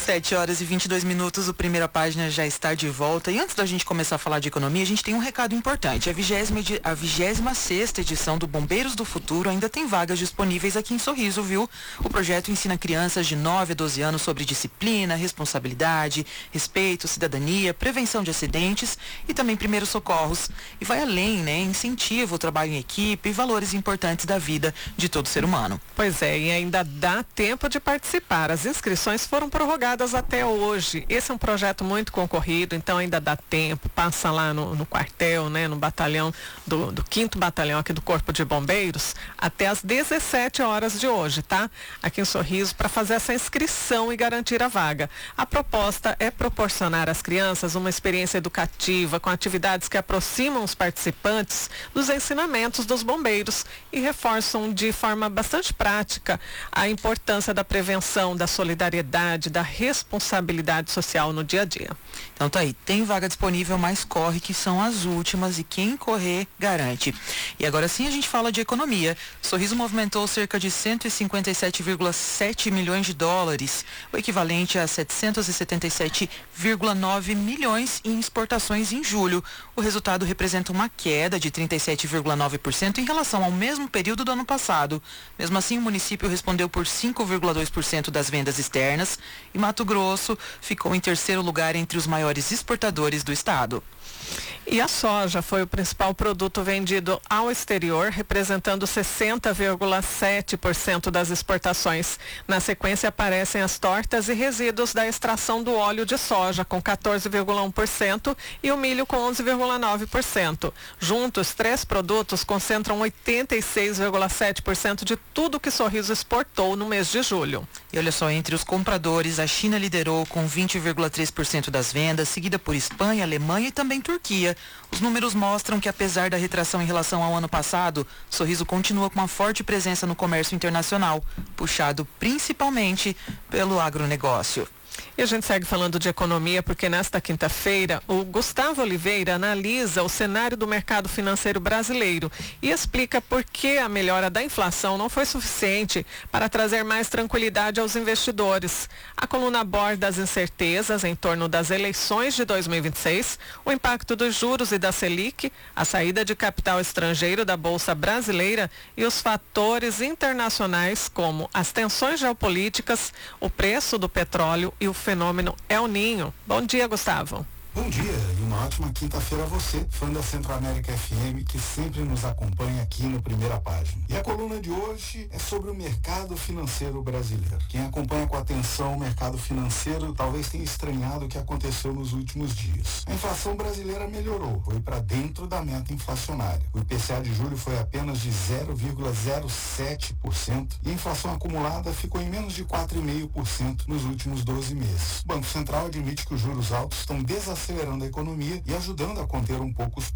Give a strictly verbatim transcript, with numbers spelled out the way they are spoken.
sete horas e vinte e dois minutos, o Primeira Página já está de volta. E antes da gente começar a falar de economia, a gente tem um recado importante. A vigésima, a vigésima sexta edição do Bombeiros do Futuro ainda tem vagas disponíveis aqui em Sorriso, viu? O projeto ensina crianças de nove a doze anos sobre disciplina, responsabilidade, respeito, cidadania, prevenção de acidentes e também primeiros socorros. E vai além, né? Incentiva o trabalho em equipe e valores importantes da vida de todo ser humano. Pois é, e ainda dá tempo de participar. As inscrições foram prorrogadas até hoje. Esse é um projeto muito concorrido, então ainda dá tempo. Passa lá no, no quartel, né, no batalhão do, do quinto batalhão aqui do Corpo de Bombeiros, até às dezessete horas de hoje, tá? Aqui em Sorriso, para fazer essa inscrição e garantir a vaga. A proposta é proporcionar às crianças uma experiência educativa com atividades que aproximam os participantes dos ensinamentos dos bombeiros e reforçam de forma bastante prática a importância da prevenção, da solidariedade, da responsabilidade social no dia a dia. Então tá aí, tem vaga disponível, mas corre que são as últimas e quem correr garante. E agora sim a gente fala de economia. Sorriso movimentou cerca de cento e cinquenta e sete vírgula sete milhões de dólares, o equivalente a setecentos e setenta e sete vírgula nove milhões em exportações em julho. O resultado representa uma queda de trinta e sete vírgula nove por cento em relação ao mesmo período do ano passado. Mesmo assim, o município respondeu por cinco vírgula dois por cento das vendas externas e Mato Grosso ficou em terceiro lugar entre os maiores exportadores do estado. E a soja foi o principal produto vendido ao exterior, representando sessenta vírgula sete por cento das exportações. Na sequência aparecem as tortas e resíduos da extração do óleo de soja, com quatorze vírgula um por cento, e o milho com onze vírgula nove por cento. Juntos, três produtos concentram oitenta e seis vírgula sete por cento de tudo que Sorriso exportou no mês de julho. E olha só, entre os compradores, a China liderou com vinte vírgula três por cento das vendas, seguida por Espanha, Alemanha e também Turquia. Os números mostram que, apesar da retração em relação ao ano passado, Sorriso continua com uma forte presença no comércio internacional, puxado principalmente pelo agronegócio. E a gente segue falando de economia porque nesta quinta-feira o Gustavo Oliveira analisa o cenário do mercado financeiro brasileiro e explica por que a melhora da inflação não foi suficiente para trazer mais tranquilidade aos investidores. A coluna aborda as incertezas em torno das eleições de dois mil e vinte e seis, o impacto dos juros e da Selic, a saída de capital estrangeiro da Bolsa Brasileira e os fatores internacionais como as tensões geopolíticas, o preço do petróleo e o fenômeno El Ninho. Bom dia, Gustavo. Bom dia e uma ótima quinta-feira a você, fã da Centro-América F M, que sempre nos acompanha aqui no Primeira Página. E a coluna de hoje é sobre o mercado financeiro brasileiro. Quem acompanha com atenção o mercado financeiro talvez tenha estranhado o que aconteceu nos últimos dias. A inflação brasileira melhorou, foi para dentro da meta inflacionária. O I P C A de julho foi apenas de zero vírgula zero sete por cento e a inflação acumulada ficou em menos de quatro vírgula cinco por cento nos últimos doze meses. O Banco Central admite que os juros altos estão desacelerando a economia e ajudando a conter um pouco os